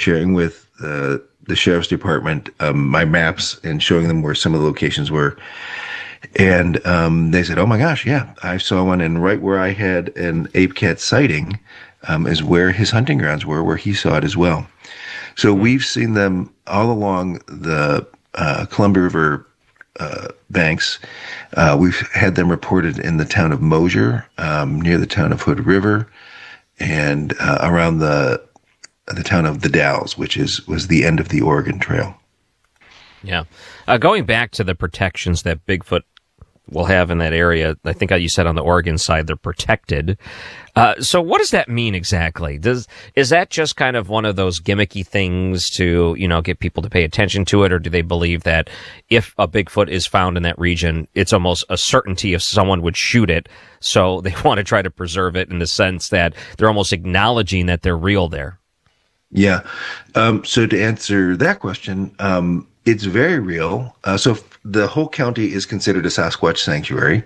sharing with the sheriff's department my maps and showing them where some of the locations were. And they said, "Oh my gosh, yeah, I saw one, and right where I had an ape cat sighting is where his hunting grounds were, where he saw it as well." So we've seen them all along the Columbia River banks. We've had them reported in the town of Mosier, near the town of Hood River, and around the town of The Dalles, which was the end of the Oregon Trail. Yeah. Going back to the protections that Bigfoot will have in that area, I think you said on the Oregon side they're protected. So what does that mean exactly? Is that just kind of one of those gimmicky things to, get people to pay attention to it, or do they believe that if a Bigfoot is found in that region, it's almost a certainty if someone would shoot it, so they want to try to preserve it in the sense that they're almost acknowledging that they're real there? Yeah. So to answer that question, it's very real. So the whole county is considered a Sasquatch sanctuary.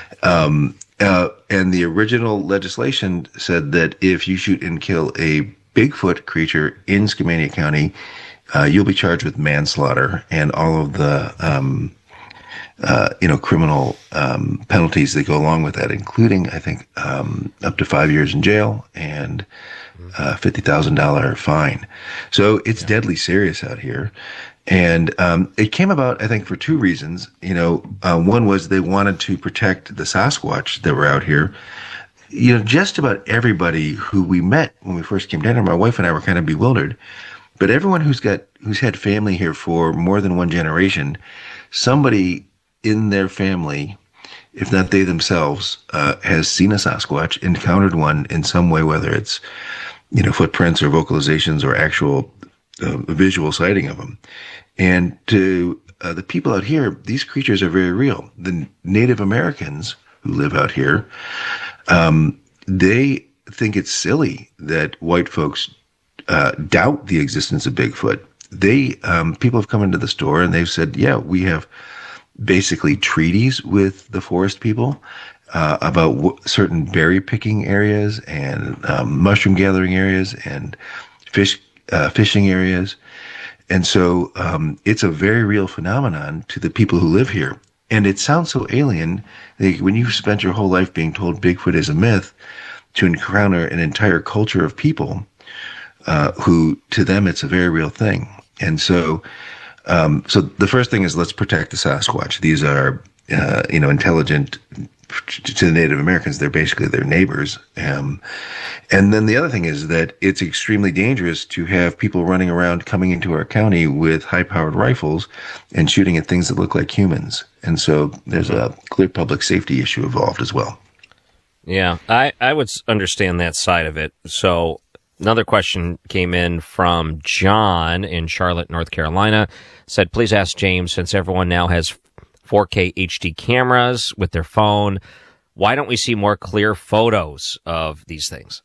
And the original legislation said that if you shoot and kill a Bigfoot creature in Skamania County, you'll be charged with manslaughter and all of the, criminal penalties that go along with that, including, I think, up to 5 years in jail and $50,000 fine. So it's deadly serious out here. And it came about, I think, for two reasons. One was they wanted to protect the Sasquatch that were out here. Just about everybody who we met when we first came down here, my wife and I were kind of bewildered. But everyone who's had family here for more than one generation, somebody in their family, if not they themselves, has seen a Sasquatch, encountered one in some way, whether it's footprints or vocalizations or actual visual sighting of them. And to the people out here, these creatures are very real. The Native Americans who live out here, they think it's silly that white folks doubt the existence of Bigfoot. People have come into the store and they've said, yeah, we have basically treaties with the forest people about certain berry picking areas and mushroom gathering areas and fishing areas. And so it's a very real phenomenon to the people who live here. And it sounds so alien. When you've spent your whole life being told Bigfoot is a myth, to encounter an entire culture of people who, to them, it's a very real thing. And so the first thing is, let's protect the Sasquatch. These are, intelligent. To the Native Americans, they're basically their neighbors. And then the other thing is that it's extremely dangerous to have people running around coming into our county with high-powered rifles and shooting at things that look like humans. And so there's a clear public safety issue involved as well. Yeah, I would understand that side of it. So another question came in from John in Charlotte, North Carolina. Said, please ask James, since everyone now has 4K HD cameras with their phone, why don't we see more clear photos of these things?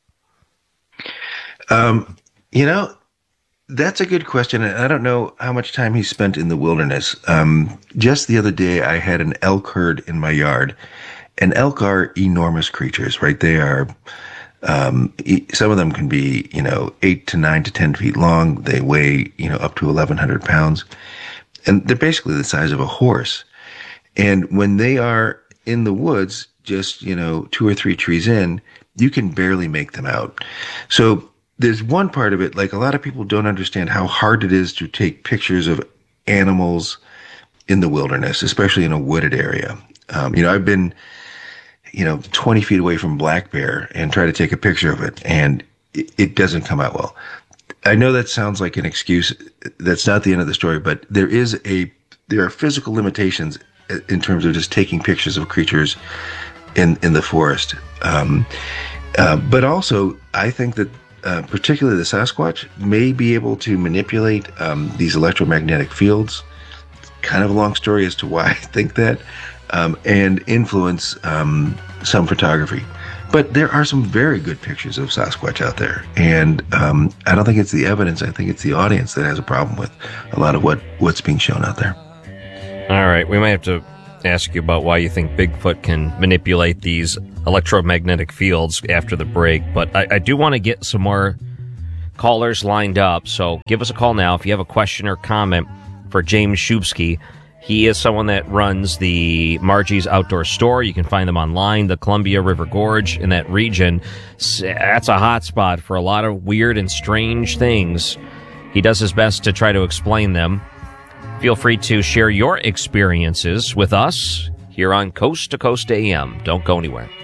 That's a good question. I don't know how much time he spent in the wilderness. Just the other day, I had an elk herd in my yard. And elk are enormous creatures, right? They are, some of them can be, 8 to 9 to 10 feet long. They weigh, up to 1,100 pounds. And they're basically the size of a horse. And when they are in the woods, just, 2 or 3 trees in, you can barely make them out. So there's one part of it, like a lot of people don't understand how hard it is to take pictures of animals in the wilderness, especially in a wooded area. I've been, 20 feet away from black bear and try to take a picture of it, and it doesn't come out well. I know that sounds like an excuse. That's not the end of the story, but there are physical limitations in terms of just taking pictures of creatures in the forest. But also, I think that particularly the Sasquatch may be able to manipulate these electromagnetic fields. Kind of a long story as to why I think that, and influence some photography. But there are some very good pictures of Sasquatch out there. And I don't think it's the evidence. I think it's the audience that has a problem with a lot of what's being shown out there. All right. We might have to ask you about why you think Bigfoot can manipulate these electromagnetic fields after the break. But I do want to get some more callers lined up. So give us a call now if you have a question or comment for James Shubsky. He is someone that runs the Margie's Outdoor Store. You can find them online. The Columbia River Gorge in that region, that's a hot spot for a lot of weird and strange things. He does his best to try to explain them. Feel free to share your experiences with us here on Coast to Coast AM. Don't go anywhere.